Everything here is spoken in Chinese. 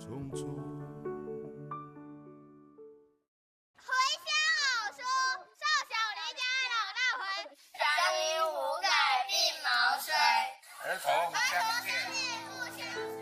匆匆。 回乡偶书，少小离家老大回，山阴无改鬓毛衰。 儿童相见。